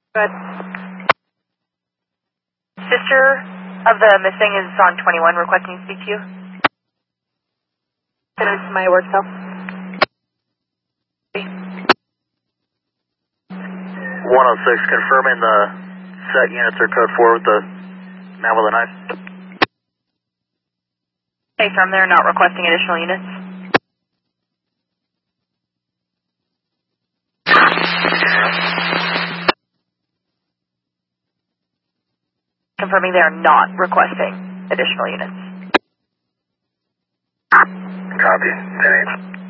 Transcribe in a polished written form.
Good. Sister of the missing is on 21, requesting to speak to you. This is my work cell. 106, confirming the set units are code 4 with the man with a knife. Hey, firm, they're not requesting additional units. Confirming they are not requesting additional units. Copy. 10-8.